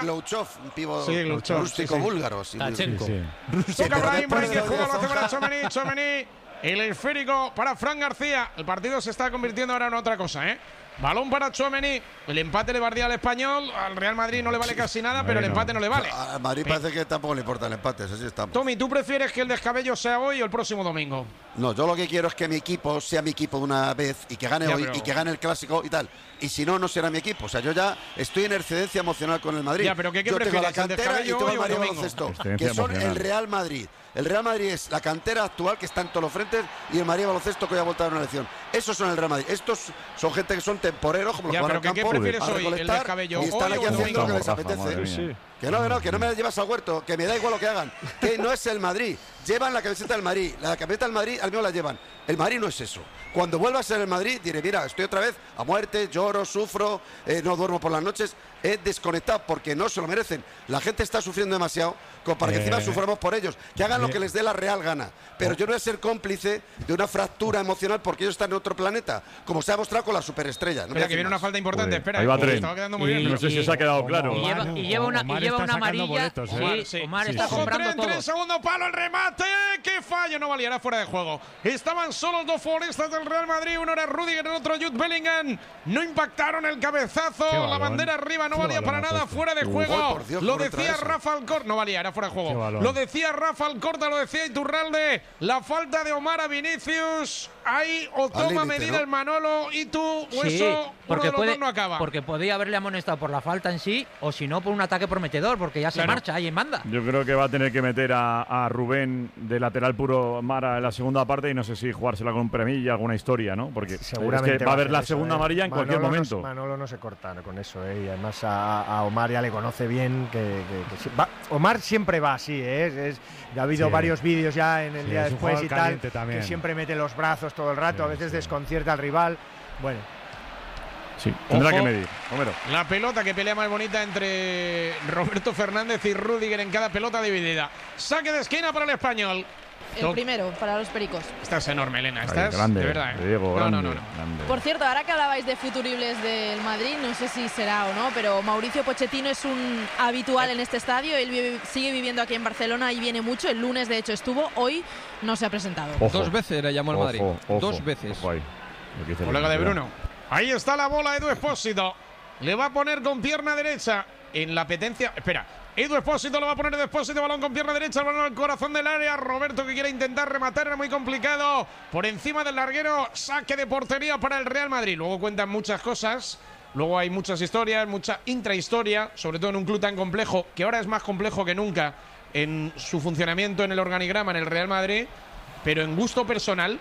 Glouchov, un pivo rústico búlgaro. Tachenko. Toca Brahim que juega, lo hace para Tchouaméni. El esférico para Fran García. El partido se está convirtiendo ahora en otra cosa, ¿eh? Balón para Tchouaméni. El empate le valdría al Español. Al Real Madrid no le vale casi nada, pero el empate no le vale. A Madrid parece que tampoco le importa el empate, así estamos. Tommy, ¿tú prefieres que el descabello sea hoy o el próximo domingo? No, yo lo que quiero es que mi equipo sea mi equipo de una vez y que gane hoy y que gane el clásico y tal. Y si no, no será mi equipo. O sea, yo ya estoy en excedencia emocional con el Madrid. Ya, pero ¿qué yo tengo la cantera y tengo el Madrid domingo? baloncesto, que son el Real Madrid. El Real Madrid es la cantera actual que está en todos los frentes y el Madrid baloncesto que hoy ha vuelto a dar una elección. Esos son el Real Madrid. Estos son gente que son temporeros, como los que van al campo. ¿Qué prefieres hoy, el descabello? Y están aquí haciendo lo que les domingo? apetece. Que no me llevas al huerto, que me da igual lo que hagan. Que no es el Madrid. Llevan la camiseta del Madrid. La camiseta del Madrid al menos la llevan. El Madrid no es eso. Cuando vuelva a ser el Madrid, diré, mira, estoy otra vez a muerte, lloro, sufro, no duermo por las noches. He desconectado porque no se lo merecen. La gente está sufriendo demasiado como para que encima suframos por ellos. Que hagan lo que les dé la real gana. Pero yo no voy a ser cómplice de una fractura emocional porque ellos están en otro planeta, como se ha mostrado con la superestrella. Espera, que viene una falta importante. Espera, ahí va Tren. Estaba quedando muy bien. No sé si se ha quedado claro. Y lleva una amarilla. Boletos, Omar está comprando todo. Tren, segundo palo, el remate. ¡Qué fallo! No valía, era fuera de juego. Estaban solos dos futbolistas del Real Madrid. Uno era Rudiger, el otro Jude Bellingham. No impactaron el cabezazo. La bandera arriba no valía para nada. Fuera de juego. Lo decía Rafa Alcorta. No valía, era fuera de juego. Lo decía Rafa Alcorta, lo decía Iturralde. La falta de Omar a Vinicius. Ahí o toma medida el Manolo y tú, o eso, porque uno de los dos no acaba. Porque podía haberle amonestado por la falta en sí, o si no, por un ataque prometedor, porque ya se marcha ahí en banda. Yo creo que va a tener que meter a Rubén de lateral puro Mara en la segunda parte y no sé si jugársela con un premilla, alguna historia, ¿no? Porque seguramente es que va a haber la segunda amarilla en cualquier momento. Manolo no se corta con eso, y además a Omar ya le conoce bien Omar siempre va así, ya ha habido varios vídeos ya en el día después y tal, que siempre mete los brazos todo el rato, a veces desconcierta al rival. Bueno. Sí, tendrá que medir. Homero. La pelota que pelea más bonita entre Roberto Fernández y Rudiger en cada pelota dividida. Saque de esquina para el Español. El primero para los pericos. Estás enorme, Elena. Estás grande, de verdad. Diego, no. Grande. Por cierto, ahora que hablabais de futuribles del Madrid, no sé si será o no, pero Mauricio Pochettino es un habitual en este estadio. Él sigue viviendo aquí en Barcelona y viene mucho. El lunes, de hecho, estuvo. Hoy no se ha presentado. Dos veces le llamó el Madrid. Dos veces. Colega de Bruno. Ahí está la bola, Edu Expósito. Le va a poner con pierna derecha en la petencia. Espera. Edu Expósito lo va a poner de Expósito, balón con pierna derecha, el balón al corazón del área. Roberto que quiere intentar rematar, era muy complicado. Por encima del larguero, saque de portería para el Real Madrid. Luego cuentan muchas cosas, luego hay muchas historias, mucha intrahistoria, sobre todo en un club tan complejo, que ahora es más complejo que nunca en su funcionamiento en el organigrama en el Real Madrid. Pero en gusto personal,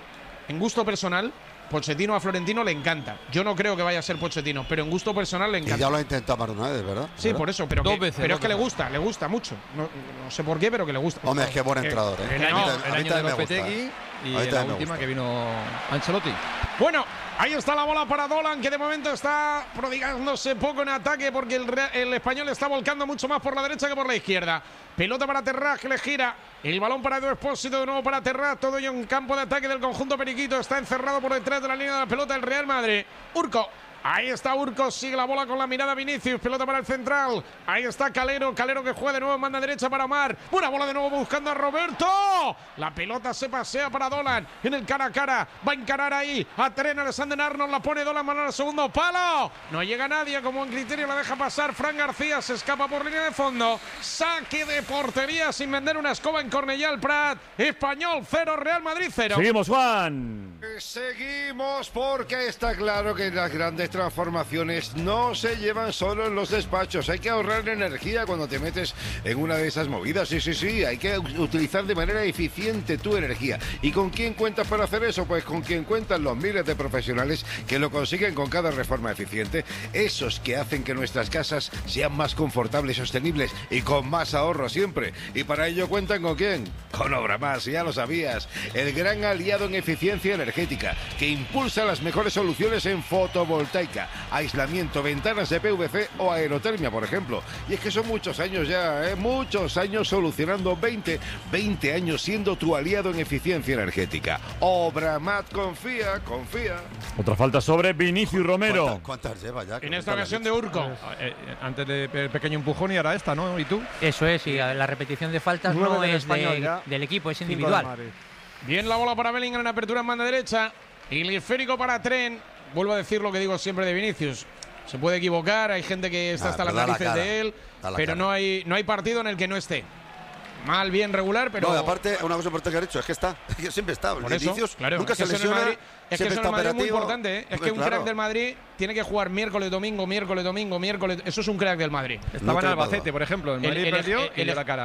Pochettino a Florentino le encanta. Yo no creo que vaya a ser Pochettino, pero en gusto personal le encanta. Y ya lo ha intentado más de una vez, ¿verdad? Sí, por eso, pero es que le gusta mucho. No sé por qué, pero que le gusta. Hombre, es que buen entrenador, ¿eh? El año de Lopetegui y la última que vino Ancelotti. Bueno, ahí está la bola para Dolan, que de momento está prodigándose poco en ataque porque el Español está volcando mucho más por la derecha que por la izquierda. Pelota para Terraz, que le gira. El balón para Edu Expósito, de nuevo para Terraz. Todo ello en campo de ataque del conjunto periquito. Está encerrado por detrás de la línea de la pelota el Real Madrid. Urco. Ahí está Urco, sigue la bola con la mirada Vinicius, pelota para el central. Ahí está Calero que juega de nuevo en banda derecha para Omar. Una bola de nuevo buscando a Roberto. La pelota se pasea para Dolan en el cara a cara. Va a encarar ahí a Trent Alexander-Arnold, la pone Dolan, mano al segundo palo. No llega nadie, como en criterio la deja pasar. Fran García se escapa por línea de fondo. Saque de portería sin vender una escoba en Cornellà al Prat. Español 0, Real Madrid 0. Seguimos, Juan. Seguimos porque está claro que las grandes transformaciones no se llevan solo en los despachos. Hay que ahorrar energía cuando te metes en una de esas movidas. Sí, hay que utilizar de manera eficiente tu energía. ¿Y con quién cuentas para hacer eso? Pues con quien cuentan los miles de profesionales que lo consiguen con cada reforma eficiente. Esos que hacen que nuestras casas sean más confortables, sostenibles y con más ahorro siempre. Y para ello cuentan ¿con quién? Con Obramás, ya lo sabías. El gran aliado en eficiencia energética que impulsa las mejores soluciones en fotovoltaica fotovoltaica, aislamiento, ventanas de PVC o aerotermia, por ejemplo. Y es que son muchos años ya, muchos años solucionando, 20 años siendo tu aliado en eficiencia energética. Obramat, confía. Otra falta sobre Vinicius Romero. ¿Cuántas lleva ya? En esta ocasión de Urco. Antes del pequeño empujón y ahora esta, ¿no? ¿Y tú? Eso es, y la repetición de faltas no es del equipo, es individual. Bien la bola para Bellingham en apertura en banda derecha. Y el esférico para Trent. Vuelvo a decir lo que digo siempre de Vinicius. Se puede equivocar, hay gente que está hasta las narices de él, pero no hay partido en el que no esté. Mal, bien, regular, pero... No, aparte, una cosa importante que ha dicho es que está. Que siempre está. Por eso, claro, nunca se lesiona. Es que eso en el Madrid es muy importante, ¿eh? Es que un crack del Madrid tiene que jugar miércoles, domingo. Eso es un crack del Madrid. Estaba en Albacete, por ejemplo. El Madrid perdió y dio la cara.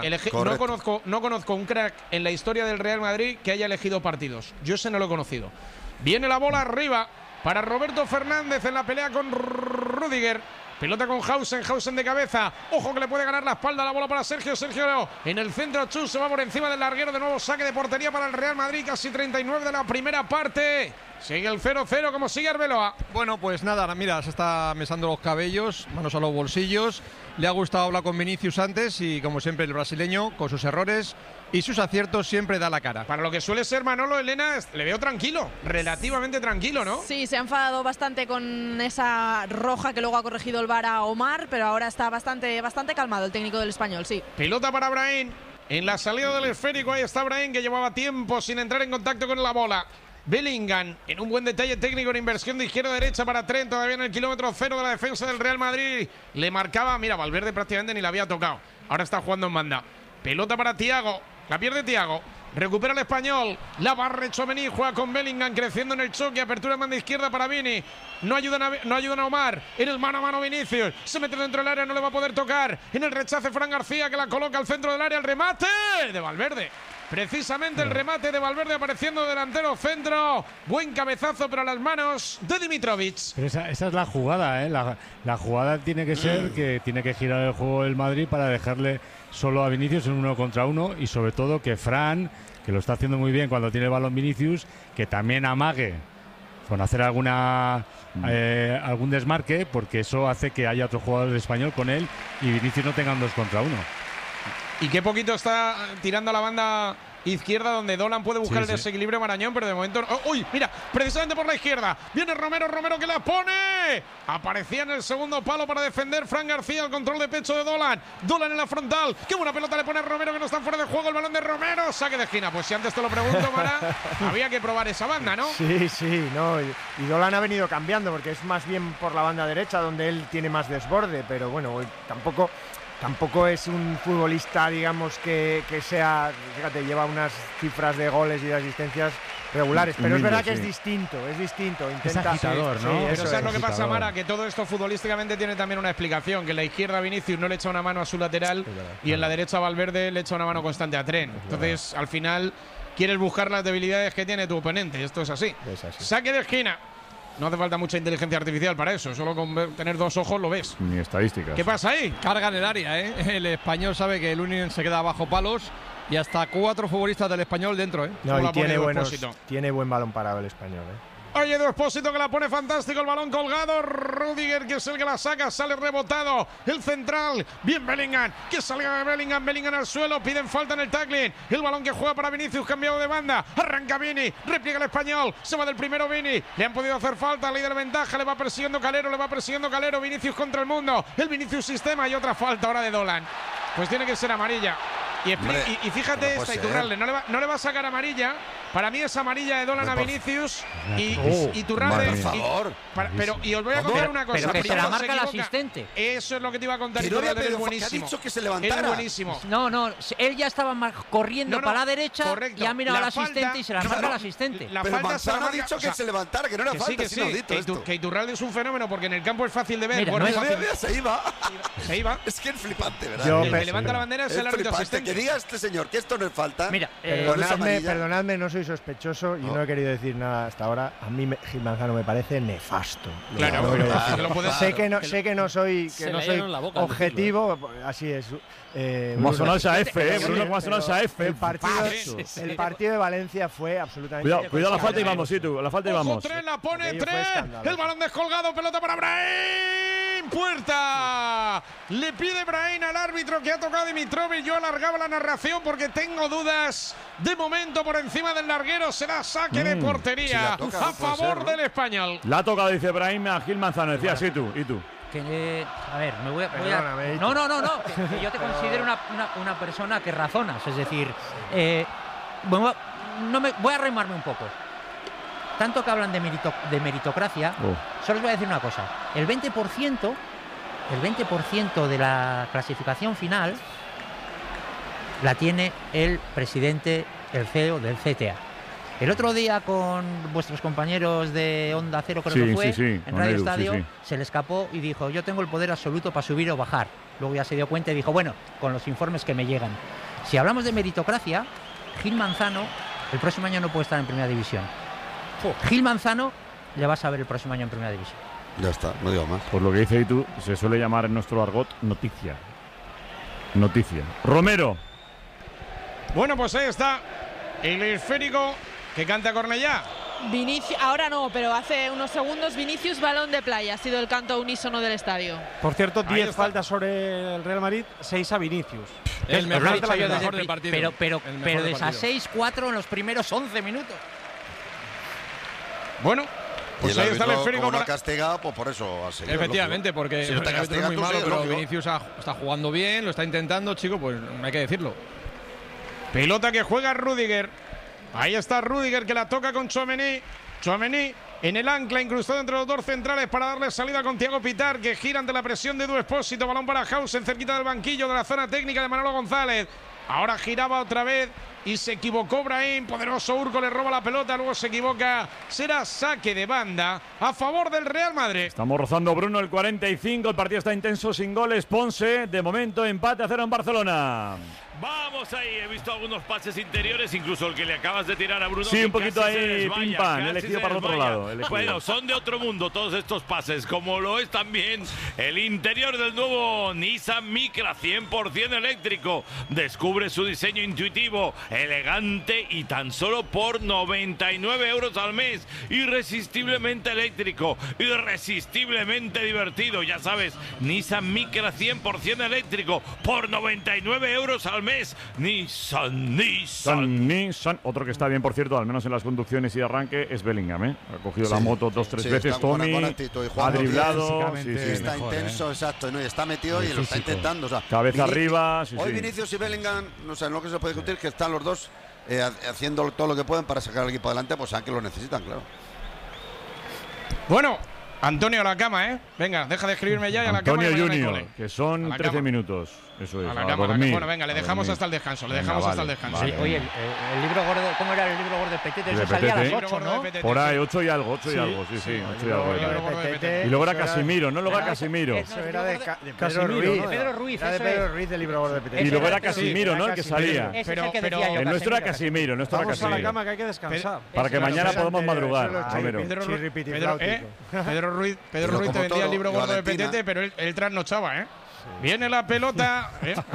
No conozco un crack en la historia del Real Madrid que haya elegido partidos. Yo ese no lo he conocido. Viene la bola arriba para Roberto Fernández en la pelea con Rüdiger. Pelota con Hausen de cabeza. Ojo que le puede ganar la espalda, la bola para Sergio en el centro. Chus se va por encima del larguero. De nuevo saque de portería para el Real Madrid. Casi 39 de la primera parte. Sigue el 0-0 como sigue Arbeloa. Bueno, pues nada, mira, se está mesando los cabellos, manos a los bolsillos. Le ha gustado hablar con Vinicius antes y como siempre el brasileño, con sus errores y sus aciertos, siempre da la cara. Para lo que suele ser Manolo, Elena, le veo tranquilo, relativamente tranquilo, ¿no? Sí, se ha enfadado bastante con esa roja que luego ha corregido el VAR a Omar, pero ahora está bastante calmado el técnico del Español, sí. Pelota para Brahim, en la salida del esférico, ahí está Brahim, que llevaba tiempo sin entrar en contacto con la bola. Bellingham en un buen detalle técnico en inversión de izquierda a derecha para Trent, todavía en el kilómetro 0 de la defensa del Real Madrid. Le marcaba, mira, Valverde prácticamente ni la había tocado. Ahora está jugando en banda. Pelota para Thiago, la pierde Thiago. Recupera el Español, la barre Tchouaméni, juega con Bellingham creciendo en el choque, apertura en banda izquierda para Vini. No ayudan a Omar, en el mano a mano Vinicius, se mete dentro del área, no le va a poder tocar. En el rechace Fran García que la coloca al centro del área, el remate de Valverde. Precisamente el remate de Valverde apareciendo delantero centro. Buen cabezazo pero a las manos de Dimitrovic. Pero esa es la jugada, ¿eh? La jugada tiene que ser que tiene que girar el juego del Madrid para dejarle solo a Vinicius en 1 contra 1 y sobre todo que Fran, que lo está haciendo muy bien cuando tiene el balón Vinicius, que también amague con hacer algún desmarque, porque eso hace que haya otro jugador del Español con él y Vinicius no tengan 2 contra 1. Y qué poquito está tirando a la banda izquierda, donde Dolan puede buscar el desequilibrio Marañón, pero de momento... ¡Uy! Mira, precisamente por la izquierda. Viene Romero que la pone. Aparecía en el segundo palo para defender Fran García, el control de pecho de Dolan. Dolan en la frontal. ¡Qué buena pelota le pone a Romero, que no está fuera de juego! El balón de Romero. Saque de esquina. Pues si antes te lo pregunto, Mara, había que probar esa banda, ¿no? Sí, no. Y Dolan ha venido cambiando, porque es más bien por la banda derecha, donde él tiene más desborde, pero bueno, tampoco es un futbolista, digamos, que sea, fíjate, lleva unas cifras de goles y de asistencias regulares, pero es verdad que es distinto. Intenta, es agitador, ¿no? Pero ¿sabes lo que pasa, Mara? Que todo esto futbolísticamente tiene también una explicación, que en la izquierda Vinicius no le echa una mano a su lateral y en la derecha Valverde le echa una mano constante a Trent. Entonces, al final, quieres buscar las debilidades que tiene tu oponente. Esto es así. Saque de esquina. No hace falta mucha inteligencia artificial para eso. Solo con tener 2 ojos lo ves. Ni estadísticas. ¿Qué pasa ahí? Carga en el área, ¿eh? El Español sabe que el Union se queda bajo palos y hasta 4 futbolistas del Español dentro, ¿eh? No, y tiene buen balón parado el Español, ¿eh? Oye, Edu Expósito que la pone fantástico, el balón colgado. Rüdiger, que es el que la saca, sale rebotado. El central, bien Bellingham, que salga de Bellingham al suelo, piden falta en el tackling. El balón que juega para Vinicius, cambiado de banda. Arranca Vini, repliega el Español, se va del primero Vini. Le han podido hacer falta, líder de ventaja, le va persiguiendo Calero. Vinicius contra el mundo. El Vinicius sistema y otra falta ahora de Dolan. Pues tiene que ser amarilla. Y fíjate esta, Iturralde, no le va a sacar amarilla. Para mí es amarilla de Dolan a Vinicius y Iturralde. Por favor. Pero os voy a contar una cosa. Pero que se la marca el asistente. Eso es lo que te iba a contar. Iturralde es buenísimo. Ha dicho que se levantara. Es buenísimo. No, él ya estaba corriendo para la derecha, correcto. Y ha mirado al asistente y se la marca al asistente. Pero Manzano ha dicho que se levantara, que no era falta. Que Iturralde es un fenómeno, porque en el campo es fácil de ver. Se iba. Se iba. Es que es flipante, ¿verdad? El que levanta la bandera es el árbitro asistente. diga a este señor que esto no es falta. Mira, perdonadme, no soy sospechoso y no he querido decir nada hasta ahora. A mí Gil Manzano me parece nefasto. Claro, sé que no soy objetivo, así es. Como ha sonado esa F, Bruno, como ha sonado esa F. El partido de Valencia fue absolutamente. Cuidado la falta y vamos, sí, tú, la falta y vamos. Tres, la pone 3. El balón descolgado, pelota para Brahim. Puerta. Le pide Brahim al árbitro que ha tocado Dimitrovic. Yo alargaba la narración porque tengo dudas. De momento por encima del larguero será saque de portería a favor del español. La ha tocado, dice Brahim, a Gil Manzano. Decía, sí, tú, y tú. A ver, me voy a no, que yo te considero una persona que razonas, es decir, voy a remarme un poco. Tanto que hablan de meritocracia, solo os voy a decir una cosa. El 20% de la clasificación final la tiene el presidente, el CEO del CTA. El otro día con vuestros compañeros de Onda Cero, creo que fue, en Radio Estadio, se le escapó y dijo, yo tengo el poder absoluto para subir o bajar. Luego ya se dio cuenta y dijo, bueno, con los informes que me llegan. Si hablamos de meritocracia, Gil Manzano el próximo año no puede estar en Primera División. Gil Manzano le vas a ver el próximo año en Primera División. Ya está, no digo más. Por lo que dice Itu, se suele llamar en nuestro argot noticia. Romero. Bueno, pues ahí está el esférico que canta Cornellá. Vinicius, ahora no, pero hace unos segundos Vinicius, balón de playa, ha sido el canto unísono del estadio. Por cierto, 10 faltas sobre el Real Madrid, 6 a Vinicius. El mejor del partido. Pero de esas 6, 4 en los primeros 11 minutos. Bueno, pues ahí está el esférico. Como no ha castigado, pues por eso ha seguido. Efectivamente, porque si no te el árbitro es muy malo, pero Vinicius está jugando bien, lo está intentando, chico, pues hay que decirlo. Pelota que juega Rüdiger. Ahí está Rüdiger que la toca con Tchouaméni. Tchouaméni en el ancla, incrustado entre los dos centrales para darle salida con Thiago Pitar, que gira ante la presión de Edu Expósito. Balón para Hausen, cerquita del banquillo de la zona técnica de Manolo González. Ahora giraba otra vez y se equivocó Brahim. Poderoso Urco le roba la pelota, luego se equivoca. Será saque de banda a favor del Real Madrid. Estamos rozando, Bruno, el 45. El partido está intenso, sin goles. Ponce, de momento, empate a 0 en Barcelona. Vamos ahí, he visto algunos pases interiores, incluso el que le acabas de tirar a Bruno. Sí, un poquito ahí, pim pam, elegido para el otro lado. Bueno, son de otro mundo todos estos pases, como lo es también el interior del nuevo Nissan Micra 100% eléctrico. Descubre su diseño intuitivo, elegante y tan solo por 99 euros al mes. Irresistiblemente eléctrico, irresistiblemente divertido. Ya sabes, Nissan Micra 100% eléctrico por 99 euros al mes. Nissan. Otro que está bien, por cierto, al menos en las conducciones y arranque, es Bellingham, ¿eh? Ha cogido la moto 2-3 veces, Tommy, ha driblado. Está intenso, exacto, ¿no? Y está metido y lo está intentando. O sea, cabeza arriba. Hoy Vinicius y Bellingham, no sé, lo que se puede discutir, que están los dos haciendo todo lo que pueden para sacar al equipo adelante, pues saben que lo necesitan, claro. Bueno, Antonio, a la cama, ¿eh? Venga, deja de escribirme ya y a la cama. Antonio Junior, que son 13 minutos. Eso es. A la cama. Bueno, venga, le dejamos hasta el descanso. Hasta el descanso. Vale. Oye, el libro gordo, ¿cómo era el libro gordo de Petete? Eso salía a las 8, ¿no? Por ahí, 8 y algo, 8 y algo, sí. 8 y algo. Y luego era Casimiro, ¿no? Luego era Casimiro. Eso era de Pedro Ruiz. Era de Pedro Ruiz, el libro gordo de Petete. Y luego era Casimiro, ¿no? El que salía. Pero el nuestro era Casimiro, Vamos a la cama que hay que descansar. Para que mañana podamos madrugar. Pedro Ruiz te vendía el libro gordo de Petete, pero él trasnochaba, ¿eh? Viene la pelota.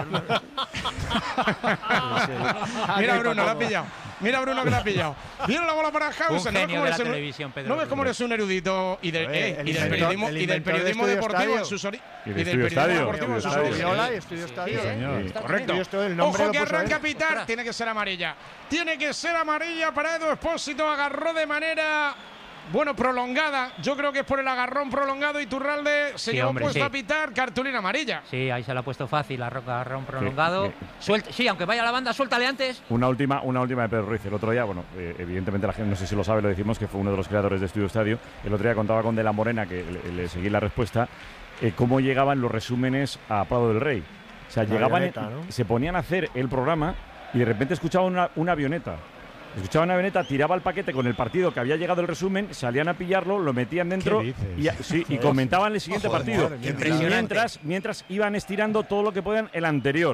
Mira Bruno, la ha pillado. Mira Bruno que la ha pillado. Viene la bola para Hausen. ¿No ves cómo eres un erudito y del periodismo deportivo en sus orígenes? Y del periodismo deportivo en sus orígenes. Correcto. Ojo que arranca Pitar. Tiene que ser amarilla. Tiene que ser amarilla para Edu Expósito. Agarró de manera prolongada. Yo creo que es por el agarrón prolongado. Iturralde se quedó puesto a pitar. Cartulina amarilla. Sí, ahí se la ha puesto fácil. Agarrón prolongado. Sí, aunque vaya a la banda, suéltale antes. Una última de Pedro Ruiz. El otro día, evidentemente la gente no sé si lo sabe, lo decimos, que fue uno de los creadores de Estudio Estadio. El otro día contaba con De la Morena, que le seguí la respuesta, cómo llegaban los resúmenes a Prado del Rey. O sea, llegaban, se ponían a hacer el programa y de repente escuchaban una avioneta. Escuchaban una avioneta, tiraba el paquete con el partido que había llegado el resumen, salían a pillarlo, lo metían dentro y comentaban el siguiente partido. Mientras iban estirando todo lo que podían el anterior.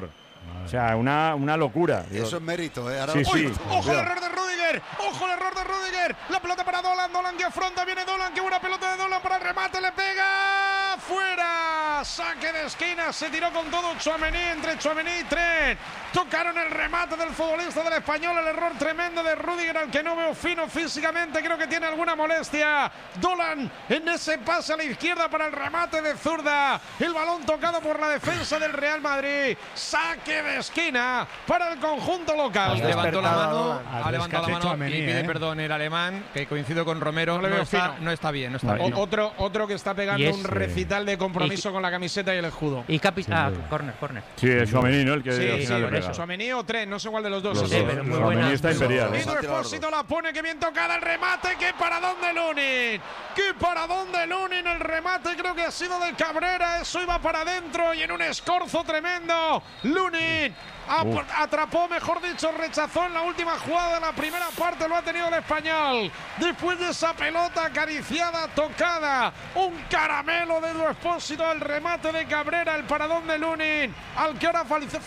O sea, una locura. Eso es mérito, ¿eh? Ahora sí, sí. ¡Ojo el error de Rüdiger! ¡Ojo el error de Rüdiger! La pelota para Dolan. Dolan que afronta. Viene Dolan. ¡Qué buena pelota de Dolan para el remate! ¡Le pega! ¡Fuera! Saque de esquina. Se tiró con todo Tchouaméni. Entre Tchouaméni y Trent. Tocaron el remate del futbolista del Español. El error tremendo de Rüdiger, al que no veo fino físicamente. Creo que tiene alguna molestia. Dolan en ese pase a la izquierda para el remate de zurda. El balón tocado por la defensa del Real Madrid. Saque de esquina para el conjunto local. Levantó la mano, ha levantado la mano y pide perdón el alemán, que coincido con Romero, no está bien. Otro que está pegando un recital de compromiso con la camiseta y el escudo. Y córner. Sí, es Tchouaméni, ¿no? El que al final le pega. Tchouaméni o Trent, no sé cuál de los dos. Tchouaméni está imperial. Ido Expósito la pone, que bien tocada el remate. ¡Qué paradón de Lunin! ¡Qué paradón de Lunin! El remate creo que ha sido de Cabrera. Eso iba para adentro y en un escorzo tremendo. Lunin atrapó, mejor dicho, rechazó en la última jugada de la primera parte. Lo ha tenido el Español. Después de esa pelota acariciada, tocada. Un caramelo de Edu Expósito. El remate de Cabrera, el paradón de Lunin. Al que ahora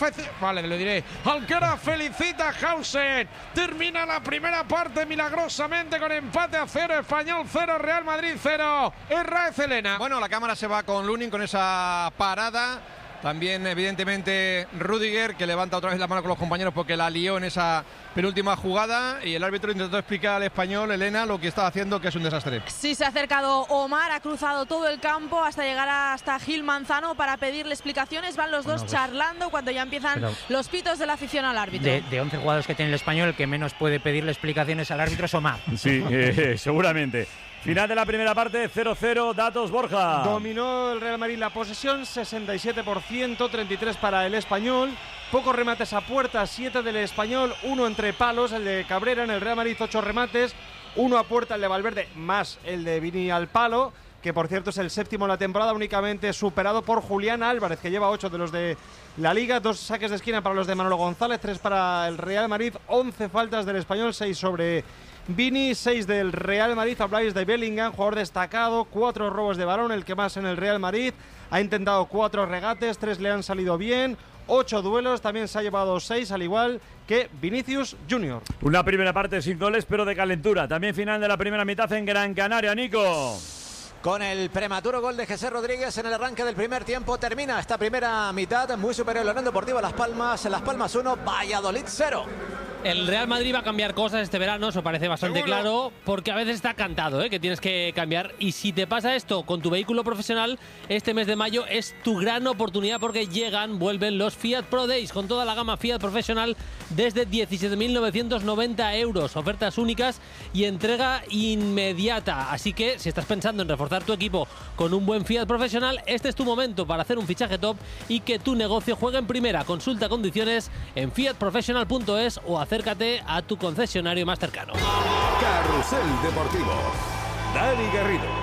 felicita Hausen. Termina la primera parte milagrosamente con empate a 0. Español 0, Real Madrid 0. Herrera Celena. Bueno, la cámara se va con Lunin con esa parada. También, evidentemente, Rüdiger, que levanta otra vez la mano con los compañeros porque la lió en esa penúltima jugada. Y el árbitro intentó explicar al Español, Elena, lo que estaba haciendo, que es un desastre. Sí, se ha acercado Omar, ha cruzado todo el campo hasta llegar hasta Gil Manzano para pedirle explicaciones. Van los dos charlando cuando ya empiezan los pitos de la afición al árbitro. De 11 jugadores que tiene el Español, el que menos puede pedirle explicaciones al árbitro es Omar. Sí, seguramente. Final de la primera parte, 0-0, datos Borja. Dominó el Real Madrid la posesión, 67%, 33% para el Español. Pocos remates a puerta, 7 del Español, 1 entre palos, el de Cabrera. En el Real Madrid 8 remates, 1 a puerta el de Valverde, más el de Vini al palo, que por cierto es el séptimo en la temporada, únicamente superado por Julián Álvarez, que lleva 8 de los de la Liga. 2 saques de esquina para los de Manolo González, 3 para el Real Madrid, 11 faltas del Español, 6 sobre Vini, 6 del Real Madrid. Habláis de Bellingham, jugador destacado, 4 robos de balón, el que más en el Real Madrid. Ha intentado 4 regates, 3 le han salido bien, 8 duelos, también se ha llevado 6, al igual que Vinicius Junior. Una primera parte sin goles, pero de calentura. También final de la primera mitad en Gran Canaria, Nico. Con el prematuro gol de Jesús Rodríguez en el arranque del primer tiempo, termina esta primera mitad muy superior a la Unión Deportiva Las Palmas. En Las Palmas 1, Valladolid 0. El Real Madrid va a cambiar cosas este verano, eso parece bastante claro, porque a veces está cantado, que tienes que cambiar. Y si te pasa esto con tu vehículo profesional, este mes de mayo es tu gran oportunidad, porque vuelven los Fiat Pro Days con toda la gama Fiat profesional desde 17.990 euros. Ofertas únicas y entrega inmediata. Así que si estás pensando en reforzar tu equipo con un buen Fiat profesional, este es tu momento para hacer un fichaje top y que tu negocio juegue en primera. Consulta condiciones en fiatprofessional.es o acércate a tu concesionario más cercano. Carrusel Deportivo. Dani Garrido.